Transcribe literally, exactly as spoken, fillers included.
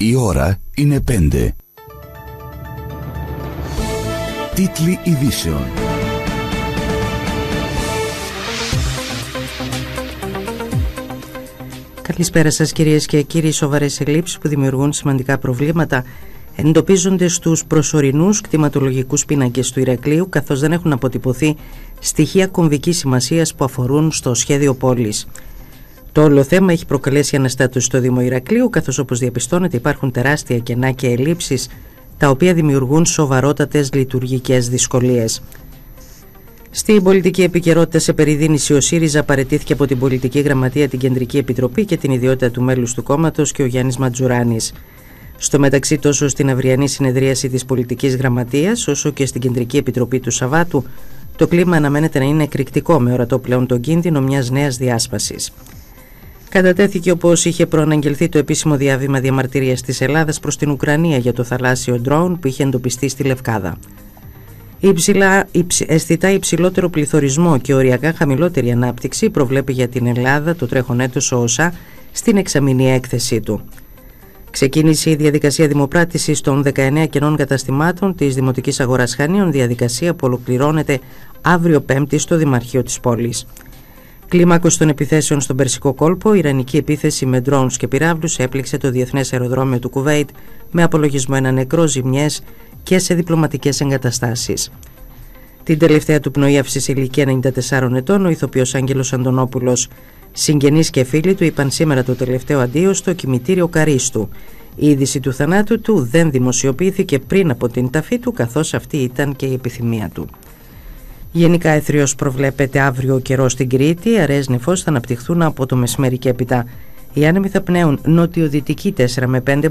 Η ώρα είναι πέντε. Τίτλοι ειδήσεων. Καλησπέρα σας κυρίες και κύριοι. Σοβαρές ελλείψεις που δημιουργούν σημαντικά προβλήματα εντοπίζονται στους προσωρινούς κτηματολογικούς πίνακες του Ηρακλείου, καθώς δεν έχουν αποτυπωθεί στοιχεία κομβικής σημασίας που αφορούν στο σχέδιο πόλης. Το όλο θέμα έχει προκαλέσει αναστάτωση στο Δήμο Ηρακλείου, καθώς όπως διαπιστώνεται υπάρχουν τεράστια κενά και ελλείψεις, τα οποία δημιουργούν σοβαρότατες λειτουργικές δυσκολίες. Στην πολιτική επικαιρότητα σε περιδίνηση, ο ΣΥΡΙΖΑ παραιτήθηκε από την Πολιτική Γραμματεία, την Κεντρική Επιτροπή και την ιδιότητα του μέλους του κόμματος και ο Γιάννης Ματζουράνης. Στο μεταξύ, τόσο στην αυριανή συνεδρίαση της Πολιτικής Γραμματείας, όσο και στην Κεντρική Επιτροπή του Σαββάτου, το κλίμα αναμένεται να είναι εκρηκτικό, με ορατό πλέον τον κίνδυνο μιας νέας διάσπασης. Κατατέθηκε, όπως είχε προαναγγελθεί, το επίσημο διάβημα διαμαρτυρίας της Ελλάδας προς την Ουκρανία για το θαλάσσιο ντρόουν που είχε εντοπιστεί στη Λευκάδα. Υψηλά, υψ, αισθητά υψηλότερο πληθωρισμό και οριακά χαμηλότερη ανάπτυξη προβλέπει για την Ελλάδα το τρέχον έτος ο ΟΣΑ στην εξαμηνή έκθεσή του. Ξεκίνησε η διαδικασία δημοπράτησης των δεκαεννέα κενών καταστημάτων της Δημοτικής Αγοράς Χανίων, διαδικασία που ολοκληρώνεται αύριο Πέμπτη στο Δημαρχείο της πόλης. Κλίμακος των επιθέσεων στον Περσικό κόλπο, η ιρανική επίθεση με ντρόουνς και πυράβλους έπληξε το διεθνές αεροδρόμιο του Κουβέιτ με απολογισμό ένα νεκρό, ζημιές και σε διπλωματικές εγκαταστάσεις. Την τελευταία του πνοή άφησε σε ηλικία ενενήντα τεσσάρων ετών ο ηθοποιός Άγγελος Αντωνόπουλος. Συγγενείς και φίλοι του είπαν σήμερα το τελευταίο αντίο στο κημητήριο Καρίστου. Η είδηση του θανάτου του δεν δημοσιοποιήθηκε πριν από την ταφή του, καθώς αυτή ήταν και η επιθυμία του. Γενικά αιθριος προβλέπεται αύριο ο καιρός στην Κρήτη. Αραιές νεφώσεις θα αναπτυχθούν από το μεσημέρι και έπειτα. Οι άνεμοι θα πνέουν νοτιοδυτική τέσσερα με πέντε